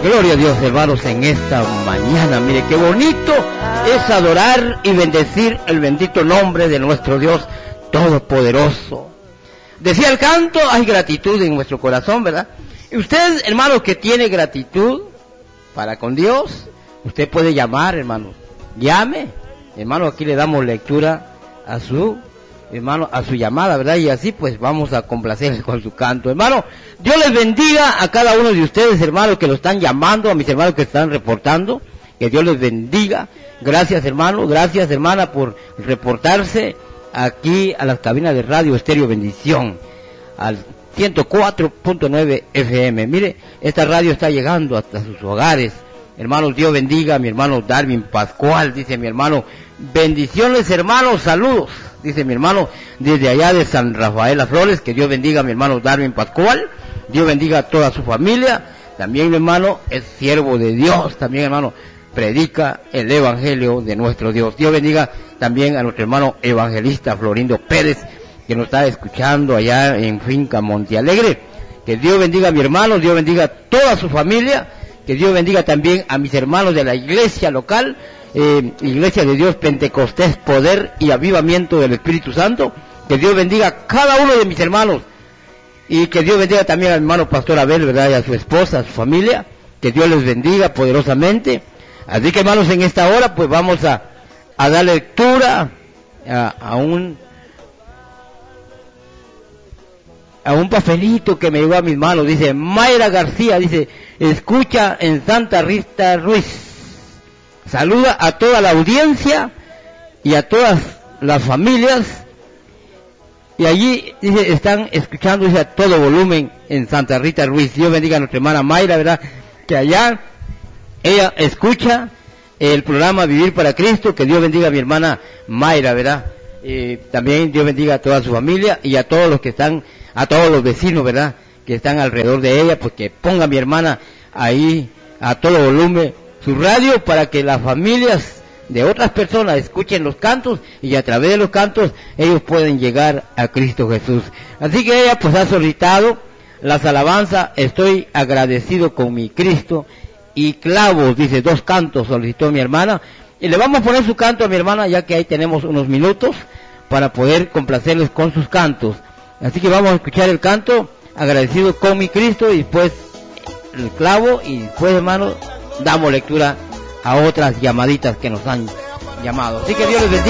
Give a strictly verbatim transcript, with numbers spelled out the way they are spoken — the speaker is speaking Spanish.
Gloria a Dios, hermanos, en esta mañana. Mire qué bonito es adorar y bendecir el bendito nombre de nuestro Dios Todopoderoso. Decía el canto, hay gratitud en nuestro corazón, ¿verdad? Y usted, hermano, que tiene gratitud para con Dios, usted puede llamar, hermano. Llame, hermano, aquí le damos lectura a su, hermano, a su llamada, ¿verdad? Y así pues vamos a complacerles con su canto. Hermano, Dios les bendiga a cada uno de ustedes, hermanos, que lo están llamando, a mis hermanos que están reportando, que Dios les bendiga. Gracias, hermano, gracias, hermana, por reportarse aquí a las cabinas de Radio Estéreo Bendición, al ciento cuatro punto nueve F M. Mire, esta radio está llegando hasta sus hogares. Hermanos, Dios bendiga a mi hermano Darwin Pascual, dice mi hermano. Bendiciones, hermanos, saludos, dice mi hermano, desde allá de San Rafael Las Flores. Que Dios bendiga a mi hermano Darwin Pascual. Dios bendiga a toda su familia. También mi hermano es siervo de Dios. También, hermano, predica el evangelio de nuestro Dios. Dios bendiga también a nuestro hermano evangelista Florindo Pérez, que nos está escuchando allá en Finca Montealegre. Que Dios bendiga a mi hermano, Dios bendiga a toda su familia. Que Dios bendiga también a mis hermanos de la iglesia local, eh, Iglesia de Dios Pentecostés, Poder y Avivamiento del Espíritu Santo. Que Dios bendiga a cada uno de mis hermanos. Y que Dios bendiga también al hermano Pastor Abel, ¿verdad? Y a su esposa, a su familia. Que Dios les bendiga poderosamente. Así que, hermanos, en esta hora pues vamos a, a dar lectura a, a un a un papelito que me llegó a mis manos. Dice Mayra García, dice: escucha en Santa Rita Ruiz. Saluda a toda la audiencia y a todas las familias. Y allí, dice, están escuchando, dice, a todo volumen en Santa Rita Ruiz. Dios bendiga a nuestra hermana Mayra, ¿verdad? Que allá ella escucha el programa Vivir para Cristo. Que Dios bendiga a mi hermana Mayra, ¿verdad? Eh, también Dios bendiga a toda su familia y a todos los que están, a todos los vecinos, ¿verdad?, que están alrededor de ella, pues que ponga mi hermana ahí a todo volumen su radio para que las familias de otras personas escuchen los cantos y a través de los cantos ellos pueden llegar a Cristo Jesús. Así que ella pues ha solicitado las alabanzas, estoy agradecido con mi Cristo y clavos, dice, dos cantos solicitó mi hermana, y le vamos a poner su canto a mi hermana, ya que ahí tenemos unos minutos para poder complacerles con sus cantos. Así que vamos a escuchar el canto, agradecido con mi Cristo, y después el clavo, y después, hermano, damos lectura a otras llamaditas que nos han llamado. Así que Dios les bendiga.